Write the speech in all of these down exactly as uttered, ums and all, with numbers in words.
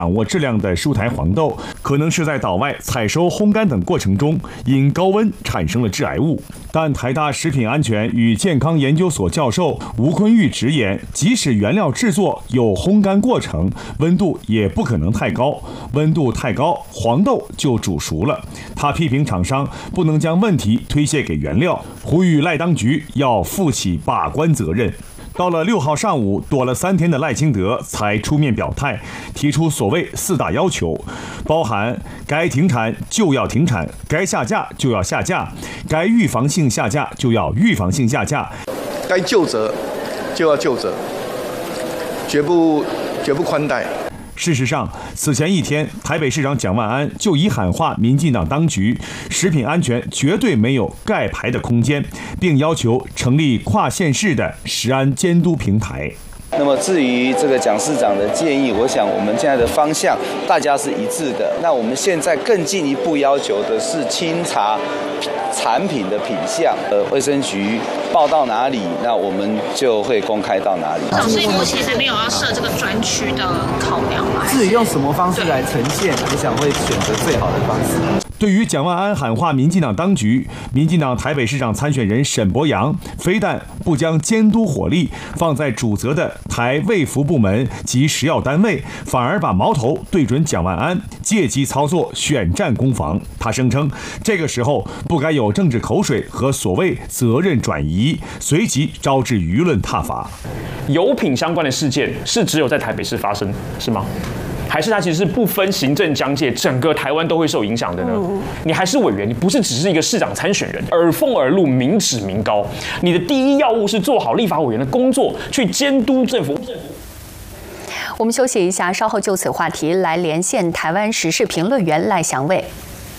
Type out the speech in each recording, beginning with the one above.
掌握质量的蔬台黄豆，可能是在岛外采收、烘干等过程中因高温产生了致癌物。但台大食品安全与健康研究所教授吴坤玉直言，即使原料制作有烘干过程，温度也不可能太高，温度太高，黄豆就煮熟了。他批评厂商不能将问题推卸给原料，呼吁赖当局要负起把关责任。到了六号上午，躲了三天的赖清德才出面表态，提出所谓四大要求，包含该停产就要停产，该下架就要下架，该预防性下架就要预防性下架， 该究责就要究责，绝不绝不宽待。 事实上，此前一天，台北市长蒋万安就已喊话民进党当局，食品安全绝对没有盖牌的空间，并要求成立跨县市的食安监督平台。 那么至于这个蒋市长的建议，我想我们现在的方向大家是一致的。那我们现在更进一步要求的是清查产品的品项，呃，卫生局报到哪里，那我们就会公开到哪里。 所以目前还没有要设这个专区的考量吗？ 至于用什么方式来呈现，我想会选择最好的方式。 对于蒋万安喊话民进党当局，民进党台北市长参选人沈伯洋非但不将监督火力放在主责的台卫福部门及食药单位，反而把矛头对准蒋万安，借机操作选战攻防。他声称，这个时候不该有政治口水和所谓责任转移，随即招致舆论挞伐。 油品相关的事件是只有在台北市发生，是吗？还是它其实是不分行政疆界，整个台湾都会受影响的呢？你还是委员，你不是只是一个市长参选人，耳奉耳录，民脂民膏。你的第一要务是做好立法委员的工作，去监督政府。 我们休息一下，稍后就此话题来连线台湾时事评论员赖祥卫。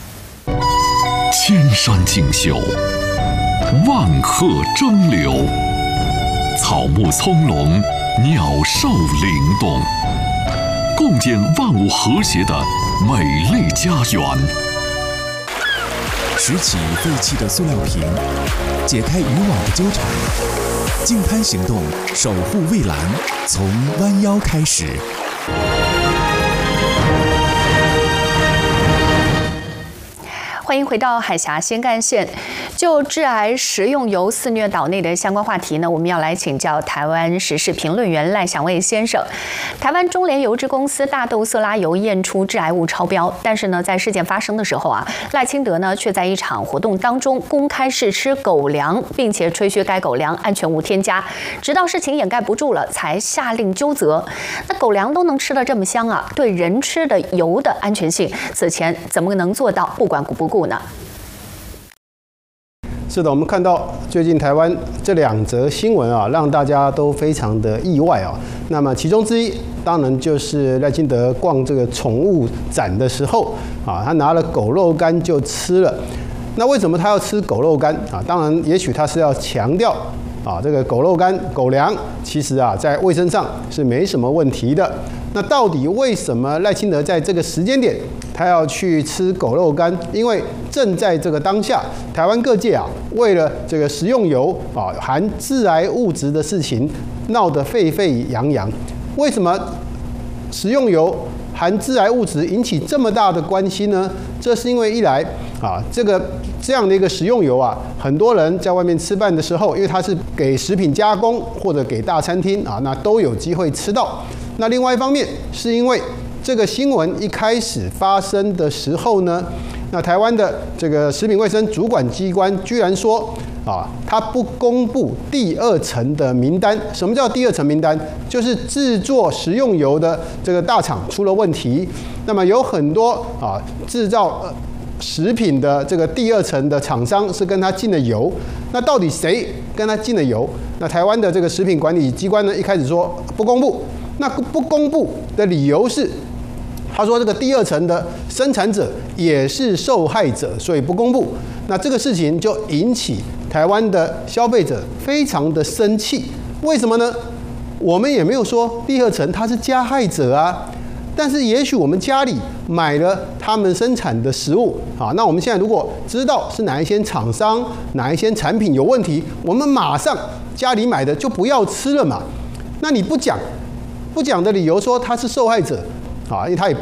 千山竞秀，万壑争流，草木葱茏，鸟兽灵动。共建万物和谐的美丽家园。 拾起废弃的塑料瓶，解开渔网的纠缠，净滩行动，守护蔚蓝，从弯腰开始。 欢迎回到海峡新干线。就致癌食用油肆虐岛内的相关话题呢，我们要来请教台湾时事评论员赖祥卫先生。台湾中联油脂公司大豆色拉油验出致癌物超标，但是呢，在事件发生的时候啊，赖清德呢却在一场活动当中公开试吃狗粮，并且吹嘘该狗粮安全无添加，直到事情掩盖不住了，才下令纠责。那狗粮都能吃得这么香啊，对人吃的油的安全性，此前怎么能做到不管不顾呢？ 是的，我们看到最近台湾这两则新闻啊，让大家都非常的意外啊。那么其中之一，当然就是赖清德逛这个宠物展的时候啊，他拿了狗肉干就吃了。那为什么他要吃狗肉干啊？当然，也许他是要强调啊，这个狗肉干、狗粮其实啊，在卫生上是没什么问题的。那到底为什么赖清德在这个时间点他要去吃狗肉干？因为正在这个当下，台湾各界啊，为了这个食用油啊含致癌物质的事情闹得沸沸扬扬。为什么食用油含致癌物质引起这么大的关心呢？这是因为一来啊，这个这样的一个食用油啊，很多人在外面吃饭的时候，因为它是给食品加工或者给大餐厅啊，那都有机会吃到。那另外一方面，是因为这个新闻一开始发生的时候呢，那台湾的这个食品卫生主管机关居然说啊，他不公布第二层的名单。什么叫第二层名单？就是制作食用油的这个大厂出了问题，那么有很多啊制造食品的这个第二层的厂商是跟他进的油。那到底谁跟他进的油？那台湾的这个食品管理机关呢，一开始说不公布。那不公布的理由是，他说这个第二层的生产者也是受害者，所以不公布。那这个事情就引起台湾的消费者非常的生气。为什么呢？我们也没有说第二层他是加害者啊，但是也许我们家里买了他们生产的食物啊，那我们现在如果知道是哪一些厂商、哪一些产品有问题，我们马上家里买的就不要吃了嘛。那你不讲。不讲的理由说他是受害者， 啊，因为他也